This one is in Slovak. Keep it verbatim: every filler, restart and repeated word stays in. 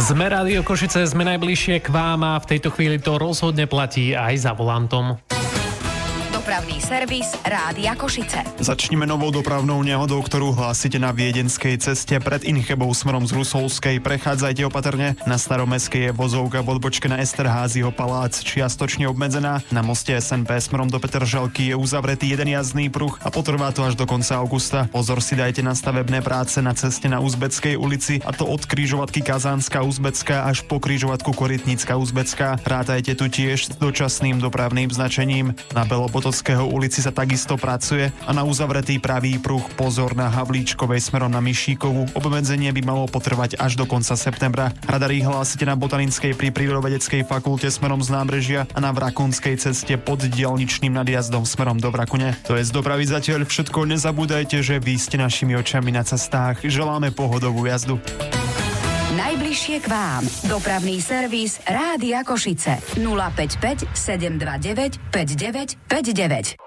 Sme Rádio Košice, sme najbližšie k vám a v tejto chvíli to rozhodne platí aj za volantom. Dopravný servis Rádia Košice. Začneme novou dopravnou nehodou, ktorú hlásite na Viedenskej ceste pred Inchebou smerom z Rusolskej. Prechádzajte opatrne. Na Staromestskej je vozovka v odbočke na Esterházyho palác čiastočne obmedzená. Na moste es en pé smerom do Petržalky je uzavretý jeden jazdný pruh a potrvá to až do konca augusta. Pozor si dajte na stavebné práce na ceste na Uzbeckej ulici, a to od križovatky Kazánska Uzbecká až po križovatku Korytnická Uzbecká. Rátajte tu tiež s dočasným dopravným značením. Na Belopotockej ulici sa takisto pracuje a na uzavretý pravý pruh pozor na Havlíčkovej smerom na Mišíkovu. Obmedzenie by malo potrvať až do konca septembra. Radary hlásite na Botanickej pri Prírodovedeckej fakulte smerom z nábrežia a na Vrakunskej ceste pod diaľničným nadjazdom smerom do Vrakune. To je z dopravy zatiaľ všetko. Nezabúdajte, že vy ste našimi očami na cestách. Želáme pohodovú jazdu. Najbližšie k vám. Dopravný servis Rádia Košice. nula päť päť sedem dva deväť päť deväť päť deväť.